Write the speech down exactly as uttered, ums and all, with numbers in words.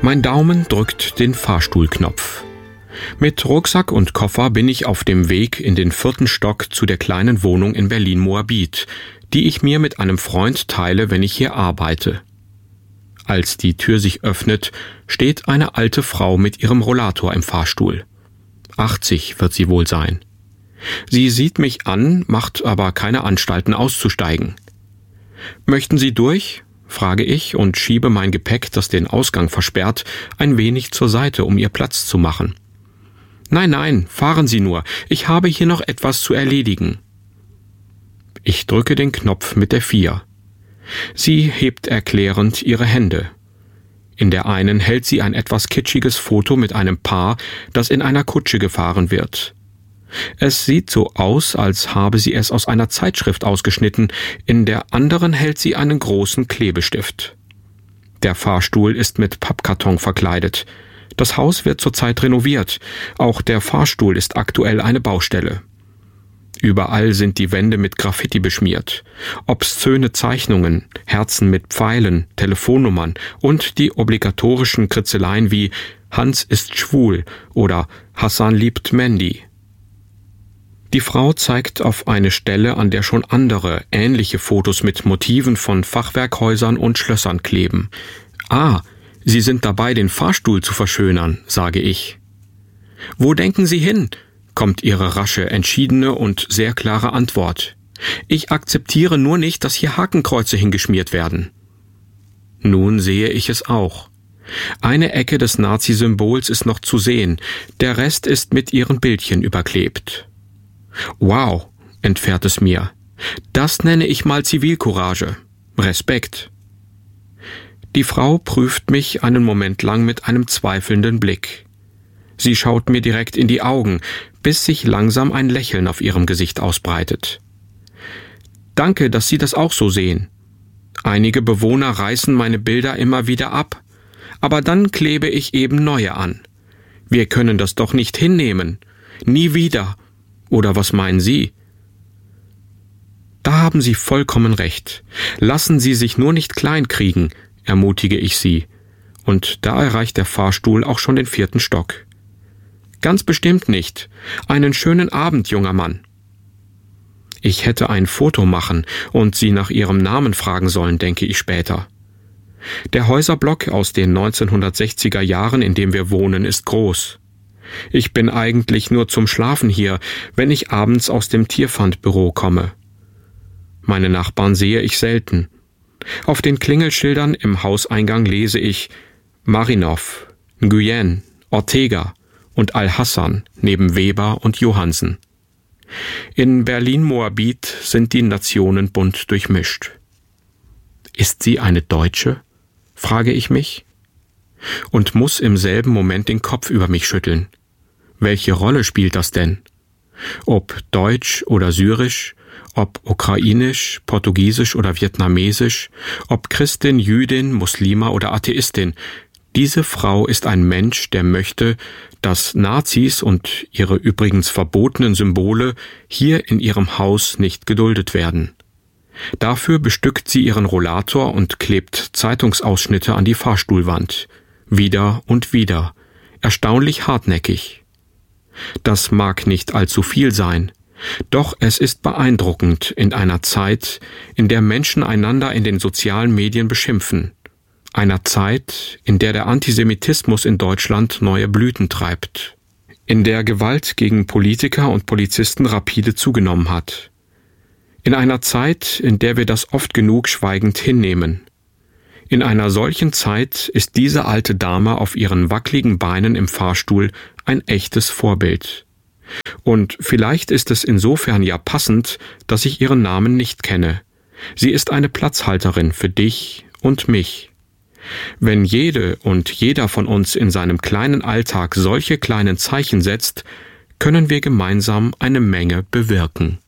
Mein Daumen drückt den Fahrstuhlknopf. Mit Rucksack und Koffer bin ich auf dem Weg in den vierten Stock zu der kleinen Wohnung in Berlin-Moabit, die ich mir mit einem Freund teile, wenn ich hier arbeite. Als die Tür sich öffnet, steht eine alte Frau mit ihrem Rollator im Fahrstuhl. achtzig wird sie wohl sein. Sie sieht mich an, macht aber keine Anstalten auszusteigen. »Möchten Sie durch?« frage ich und schiebe mein Gepäck, das den Ausgang versperrt, ein wenig zur Seite, um ihr Platz zu machen. »Nein, nein, fahren Sie nur, ich habe hier noch etwas zu erledigen.« Ich drücke den Knopf mit der vier. Sie hebt erklärend ihre Hände. In der einen hält sie ein etwas kitschiges Foto mit einem Paar, das in einer Kutsche gefahren wird. Es sieht so aus, als habe sie es aus einer Zeitschrift ausgeschnitten, in der anderen hält sie einen großen Klebestift. Der Fahrstuhl ist mit Pappkarton verkleidet. Das Haus wird zurzeit renoviert, auch der Fahrstuhl ist aktuell eine Baustelle. Überall sind die Wände mit Graffiti beschmiert, obszöne Zeichnungen, Herzen mit Pfeilen, Telefonnummern und die obligatorischen Kritzeleien wie »Hans ist schwul« oder »Hassan liebt Mandy«. Die Frau zeigt auf eine Stelle, an der schon andere, ähnliche Fotos mit Motiven von Fachwerkhäusern und Schlössern kleben. »Ah, Sie sind dabei, den Fahrstuhl zu verschönern«, sage ich. »Wo denken Sie hin?« kommt ihre rasche, entschiedene und sehr klare Antwort. »Ich akzeptiere nur nicht, dass hier Hakenkreuze hingeschmiert werden.« Nun sehe ich es auch. Eine Ecke des Nazi-Symbols ist noch zu sehen, der Rest ist mit ihren Bildchen überklebt. »Wow«, entfährt es mir, »das nenne ich mal Zivilcourage. Respekt.« Die Frau prüft mich einen Moment lang mit einem zweifelnden Blick. Sie schaut mir direkt in die Augen, bis sich langsam ein Lächeln auf ihrem Gesicht ausbreitet. »Danke, dass Sie das auch so sehen. Einige Bewohner reißen meine Bilder immer wieder ab, aber dann klebe ich eben neue an. Wir können das doch nicht hinnehmen. Nie wieder. Oder was meinen Sie?« »Da haben Sie vollkommen recht. Lassen Sie sich nur nicht kleinkriegen«, ermutige ich sie. Und da erreicht der Fahrstuhl auch schon den vierten Stock. »Ganz bestimmt nicht. Einen schönen Abend, junger Mann.« Ich hätte ein Foto machen und sie nach ihrem Namen fragen sollen, denke ich später. Der Häuserblock aus den neunzehnhundertsechziger Jahren, in dem wir wohnen, ist groß. Ich bin eigentlich nur zum Schlafen hier, wenn ich abends aus dem Tierpfandbüro komme. Meine Nachbarn sehe ich selten. Auf den Klingelschildern im Hauseingang lese ich Marinov, Nguyen, Ortega und Al-Hassan neben Weber und Johansen. In Berlin-Moabit sind die Nationen bunt durchmischt. Ist sie eine Deutsche? Frage ich mich. Und muss im selben Moment den Kopf über mich schütteln. Welche Rolle spielt das denn? Ob Deutsch oder Syrisch, ob Ukrainisch, Portugiesisch oder Vietnamesisch, ob Christin, Jüdin, Muslima oder Atheistin, diese Frau ist ein Mensch, der möchte, dass Nazis und ihre übrigens verbotenen Symbole hier in ihrem Haus nicht geduldet werden. Dafür bestückt sie ihren Rollator und klebt Zeitungsausschnitte an die Fahrstuhlwand. Wieder und wieder. Erstaunlich hartnäckig. Das mag nicht allzu viel sein, doch es ist beeindruckend in einer Zeit, in der Menschen einander in den sozialen Medien beschimpfen. Einer Zeit, in der der Antisemitismus in Deutschland neue Blüten treibt. In der Gewalt gegen Politiker und Polizisten rapide zugenommen hat. In einer Zeit, in der wir das oft genug schweigend hinnehmen. In einer solchen Zeit ist diese alte Dame auf ihren wackligen Beinen im Fahrstuhl ein echtes Vorbild. Und vielleicht ist es insofern ja passend, dass ich ihren Namen nicht kenne. Sie ist eine Platzhalterin für dich und mich. Wenn jede und jeder von uns in seinem kleinen Alltag solche kleinen Zeichen setzt, können wir gemeinsam eine Menge bewirken.